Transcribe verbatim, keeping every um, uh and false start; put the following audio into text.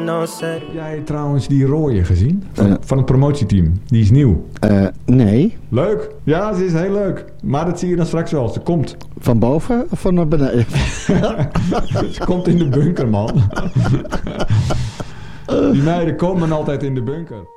no say. Heb jij trouwens die rode gezien? Van, Uh, van het promotieteam. Die is nieuw. Uh, nee. Leuk? Ja, ze is heel leuk. Maar dat zie je dan straks wel. Ze komt. Van boven of van naar beneden? Ze komt in de bunker, man. Die meiden komen altijd in de bunker.